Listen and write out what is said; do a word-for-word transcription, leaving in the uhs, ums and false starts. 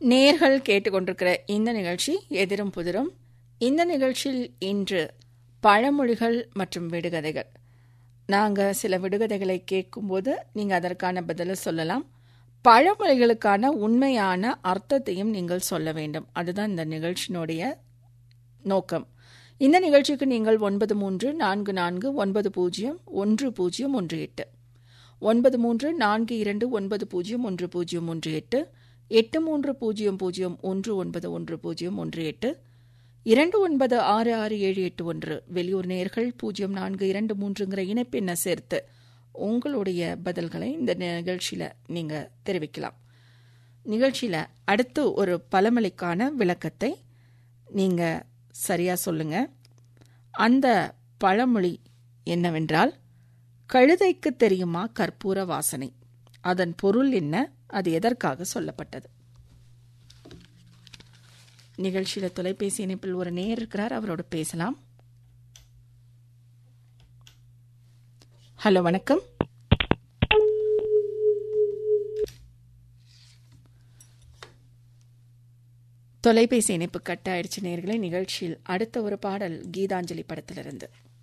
நேர்கள் கேட்டுக்கொண்டிருக்கிற இந்த நிகழ்ச்சி எதிரும் புதிரும். இந்த நிகழ்ச்சியில் இன்று பழமொழிகள் மற்றும் விடுகதைகள். நாங்கள் சில விடுகதைகளை கேட்கும்போது நீங்கள் அதற்கான பதிலை சொல்லலாம். பழமொழிகளுக்கான உண்மையான அர்த்தத்தையும் நீங்கள் சொல்ல வேண்டும். அதுதான் இந்த நிகழ்ச்சியினுடைய நோக்கம். இந்த நிகழ்ச்சிக்கு நீங்கள் ஒன்பது மூன்று நான்கு நான்கு ஒன்பது பூஜ்ஜியம் ஒன்று பூஜ்ஜியம் ஒன்று எட்டு ஒன்பது மூன்று நான்கு இரண்டு ஒன்பது பூஜ்ஜியம் ஒன்று பூஜ்ஜியம் ஒன்று எட்டு எட்டு மூன்று பூஜ்ஜியம் பூஜ்ஜியம் ஒன்று ஒன்பது ஒன்று பூஜ்ஜியம் ஒன்று எட்டு இரண்டு ஒன்பது ஆறு ஆறு ஏழு எட்டு ஒன்று வெளியூர் நேயர்கள் பூஜ்ஜியம் நான்கு இரண்டு மூன்றுங்கிற இணைப்பெண்ணை சேர்த்து உங்களுடைய பதில்களை இந்த நிகழ்ச்சியில் நீங்கள் தெரிவிக்கலாம். நிகழ்ச்சியில் அடுத்து ஒரு பழமொழிக்கான விளக்கத்தை நீங்கள் சரியாக சொல்லுங்கள். அந்த பழமொழி என்னவென்றால், கழுதைக்கு தெரியுமா கற்பூர வாசனை? அதன் பொருள் என்ன? அது எதற்காக சொல்லப்பட்டது? நிகழ்ச்சியில் தொலைபேசி இணைப்பில் ஒரு நேயர் இருக்கிறார், அவரோடு பேசலாம். ஹலோ, வணக்கம். தொலைபேசி இணைப்பு கட் ஆயிடுச்சு நேயர்களே. நிகழ்ச்சியில் அடுத்த ஒரு பாடல் கீதாஞ்சலி படத்திலிருந்து.